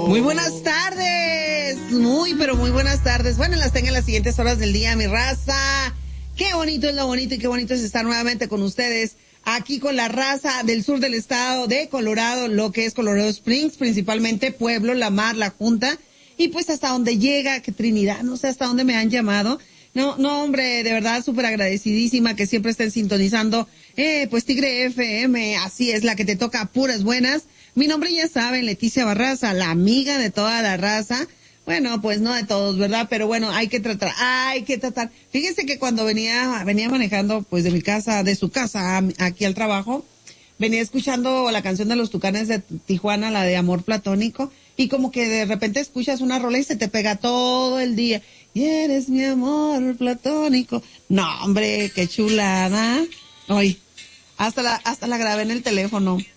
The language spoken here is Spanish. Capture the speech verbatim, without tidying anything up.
Muy buenas tardes, muy pero muy buenas tardes. Bueno, las tengo en las siguientes horas del día, mi raza. Qué bonito es lo bonito y qué bonito es estar nuevamente con ustedes aquí con la raza del sur del estado de Colorado, lo que es Colorado Springs, principalmente Pueblo, La Mar, La Junta, y pues hasta donde llega, que Trinidad, no sé hasta dónde me han llamado. No, no, hombre, de verdad súper agradecidísima que siempre estén sintonizando, eh, pues Tigre F M, así es, la que te toca puras buenas. Mi nombre ya saben, Leticia Barraza, la amiga de toda la raza. Bueno, pues no de todos, ¿verdad? Pero bueno, hay que tratar, hay que tratar. Fíjense que cuando venía, venía manejando, pues de mi casa, de su casa, aquí al trabajo, venía escuchando la canción de los Tucanes de Tijuana, la de Amor Platónico, y como que de repente escuchas una rola y se te pega todo el día. Y eres mi amor platónico. No, hombre, qué chulada. Ay, hasta la, hasta la grabé en el teléfono.